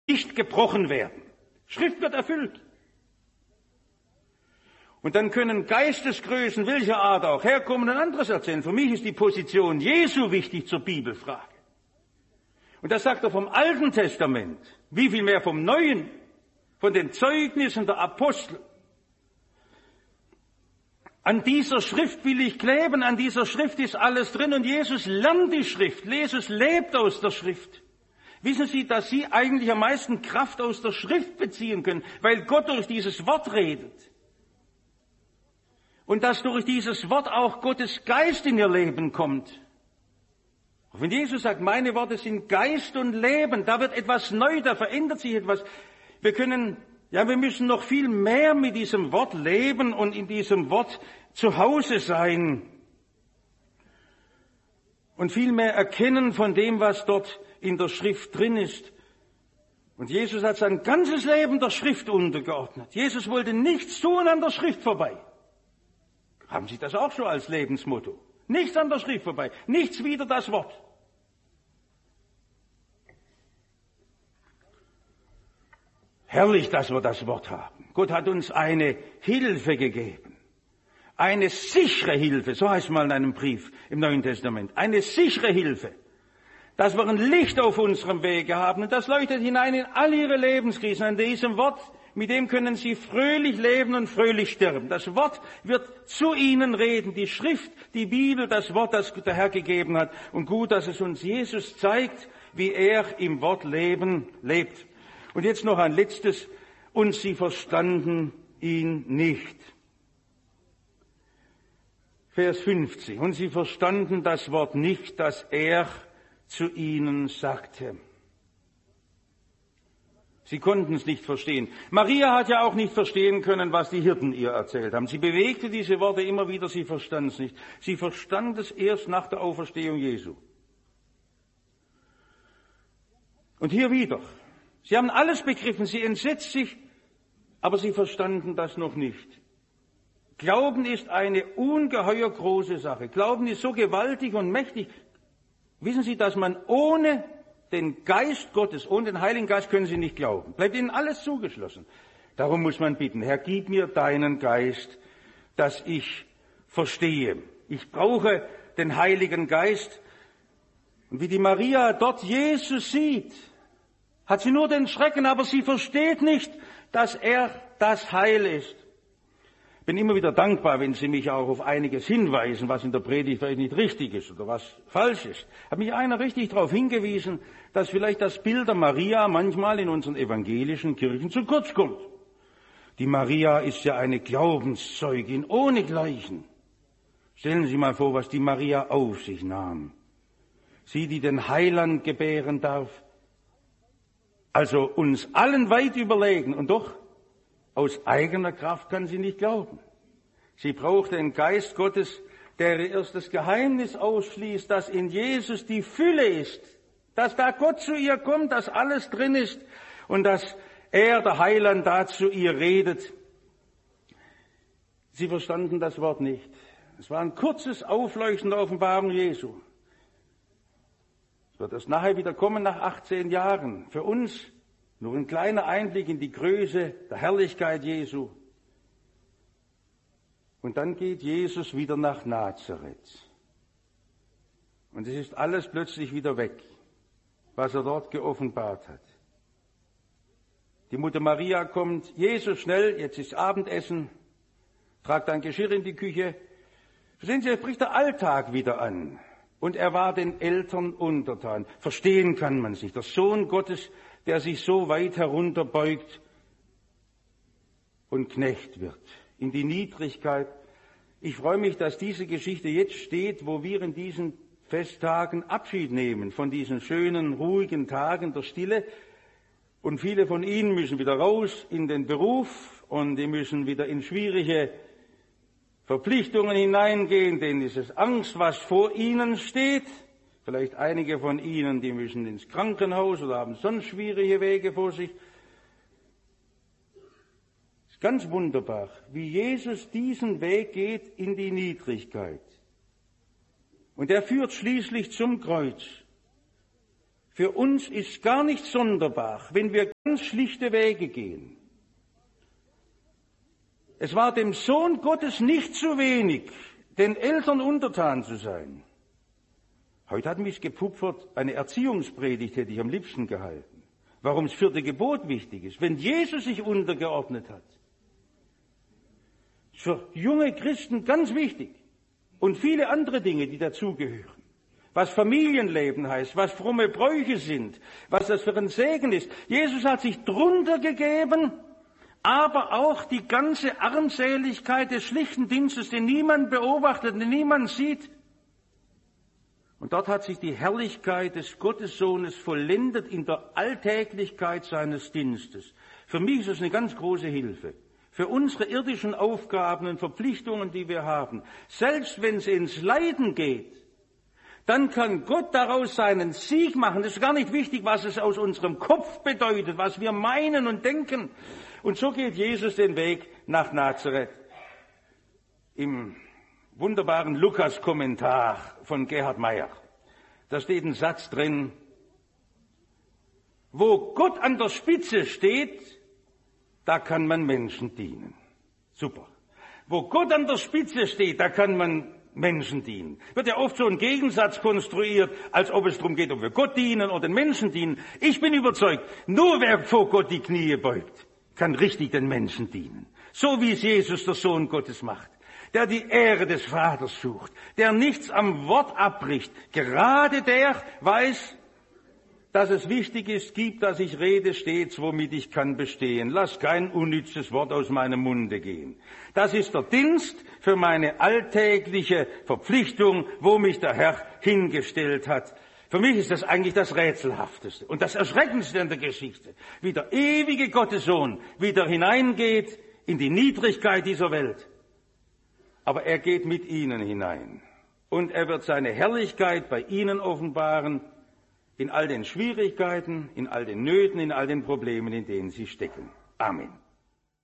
nicht gebrochen werden. Schrift wird erfüllt. Und dann können Geistesgrößen welcher Art auch herkommen und anderes erzählen. Für mich ist die Position Jesu wichtig zur Bibelfrage. Und das sagt er vom Alten Testament. Wie viel mehr vom Neuen, von den Zeugnissen der Apostel. An dieser Schrift will ich kleben, an dieser Schrift ist alles drin und Jesus lernt die Schrift. Jesus lebt aus der Schrift. Wissen Sie, dass Sie eigentlich am meisten Kraft aus der Schrift beziehen können, weil Gott durch dieses Wort redet. Und dass durch dieses Wort auch Gottes Geist in Ihr Leben kommt. Auch wenn Jesus sagt, meine Worte sind Geist und Leben, da wird etwas neu, da verändert sich etwas. Wir müssen noch viel mehr mit diesem Wort leben und in diesem Wort zu Hause sein. Und viel mehr erkennen von dem, was dort in der Schrift drin ist. Und Jesus hat sein ganzes Leben der Schrift untergeordnet. Jesus wollte nichts tun an der Schrift vorbei. Haben Sie das auch so als Lebensmotto? Nichts an der Schrift vorbei, nichts wider das Wort. Herrlich, dass wir das Wort haben. Gott hat uns eine Hilfe gegeben. Eine sichere Hilfe, so heißt es mal in einem Brief im Neuen Testament. Eine sichere Hilfe. Dass wir ein Licht auf unserem Wege haben und das leuchtet hinein in all ihre Lebenskrisen. An diesem Wort, mit dem können sie fröhlich leben und fröhlich sterben. Das Wort wird zu ihnen reden. Die Schrift, die Bibel, das Wort, das der Herr gegeben hat. Und gut, dass es uns Jesus zeigt, wie er im Wort lebt. Und jetzt noch ein letztes. Und sie verstanden ihn nicht. Vers 50. Und sie verstanden das Wort nicht, das er zu ihnen sagte. Sie konnten es nicht verstehen. Maria hat ja auch nicht verstehen können, was die Hirten ihr erzählt haben. Sie bewegte diese Worte immer wieder, sie verstand es nicht. Sie verstand es erst nach der Auferstehung Jesu. Und hier wieder. Sie haben alles begriffen, sie entsetzt sich, aber sie verstanden das noch nicht. Glauben ist eine ungeheuer große Sache. Glauben ist so gewaltig und mächtig. Wissen Sie, dass man ohne den Geist Gottes, ohne den Heiligen Geist können Sie nicht glauben. Bleibt Ihnen alles zugeschlossen. Darum muss man bitten, Herr, gib mir deinen Geist, dass ich verstehe. Ich brauche den Heiligen Geist. Und wie die Maria dort Jesus sieht, hat sie nur den Schrecken, aber sie versteht nicht, dass er das Heil ist. Ich bin immer wieder dankbar, wenn Sie mich auch auf einiges hinweisen, was in der Predigt vielleicht nicht richtig ist oder was falsch ist. Hat mich einer richtig darauf hingewiesen, dass vielleicht das Bild der Maria manchmal in unseren evangelischen Kirchen zu kurz kommt. Die Maria ist ja eine Glaubenszeugin ohnegleichen. Stellen Sie mal vor, was die Maria auf sich nahm. Sie, die den Heiland gebären darf, also uns allen weit überlegen und doch aus eigener Kraft kann sie nicht glauben. Sie braucht den Geist Gottes, der erst das Geheimnis ausschließt, dass in Jesus die Fülle ist, dass da Gott zu ihr kommt, dass alles drin ist und dass er, der Heiland, da zu ihr redet. Sie verstanden das Wort nicht. Es war ein kurzes Aufleuchten der Offenbarung Jesu. Es wird erst nachher wieder kommen, nach 18 Jahren. Für uns nur ein kleiner Einblick in die Größe der Herrlichkeit Jesu. Und dann geht Jesus wieder nach Nazareth. Und es ist alles plötzlich wieder weg, was er dort geoffenbart hat. Die Mutter Maria kommt, Jesus schnell, jetzt ist Abendessen, tragt ein Geschirr in die Küche. Verstehen Sie, jetzt bricht der Alltag wieder an. Und er war den Eltern untertan. Verstehen kann man sich. Der Sohn Gottes, der sich so weit herunterbeugt und Knecht wird. In die Niedrigkeit. Ich freue mich, dass diese Geschichte jetzt steht, wo wir in diesen Festtagen Abschied nehmen von diesen schönen, ruhigen Tagen der Stille. Und viele von Ihnen müssen wieder raus in den Beruf und die müssen wieder in schwierige Verpflichtungen hineingehen, denen ist es Angst, was vor ihnen steht. Vielleicht einige von Ihnen, die müssen ins Krankenhaus oder haben sonst schwierige Wege vor sich. Es ist ganz wunderbar, wie Jesus diesen Weg geht in die Niedrigkeit. Und er führt schließlich zum Kreuz. Für uns ist gar nicht sonderbar, wenn wir ganz schlichte Wege gehen. Es war dem Sohn Gottes nicht zu wenig, den Eltern untertan zu sein. Heute hat mich gepupfert, eine Erziehungspredigt hätte ich am liebsten gehalten. Warum das 4. Gebot wichtig ist, wenn Jesus sich untergeordnet hat. Ist für junge Christen ganz wichtig. Und viele andere Dinge, die dazugehören. Was Familienleben heißt, was fromme Bräuche sind, was das für ein Segen ist. Jesus hat sich drunter gegeben, aber auch die ganze Armseligkeit des schlichten Dienstes, den niemand beobachtet, den niemand sieht. Und dort hat sich die Herrlichkeit des Gottessohnes vollendet in der Alltäglichkeit seines Dienstes. Für mich ist es eine ganz große Hilfe. Für unsere irdischen Aufgaben und Verpflichtungen, die wir haben. Selbst wenn es ins Leiden geht, dann kann Gott daraus seinen Sieg machen. Es ist gar nicht wichtig, was es aus unserem Kopf bedeutet, was wir meinen und denken. Und so geht Jesus den Weg nach Nazareth. Im wunderbaren Lukas-Kommentar von Gerhard Meyer, da steht ein Satz drin: Wo Gott an der Spitze steht, da kann man Menschen dienen. Super. Wo Gott an der Spitze steht, da kann man Menschen dienen. Wird ja oft so ein Gegensatz konstruiert, als ob es darum geht, ob wir Gott dienen oder den Menschen dienen. Ich bin überzeugt, nur wer vor Gott die Knie beugt, kann richtig den Menschen dienen. So wie es Jesus, der Sohn Gottes, macht. Der die Ehre des Vaters sucht, der nichts am Wort abbricht. Gerade der weiß, dass es wichtig ist, gib, dass ich rede stets, womit ich kann bestehen. Lass kein unnützes Wort aus meinem Munde gehen. Das ist der Dienst für meine alltägliche Verpflichtung, wo mich der Herr hingestellt hat. Für mich ist das eigentlich das Rätselhafteste und das Erschreckendste in der Geschichte, wie der ewige Gottessohn wieder hineingeht in die Niedrigkeit dieser Welt. Aber er geht mit ihnen hinein und er wird seine Herrlichkeit bei ihnen offenbaren, in all den Schwierigkeiten, in all den Nöten, in all den Problemen, in denen sie stecken. Amen.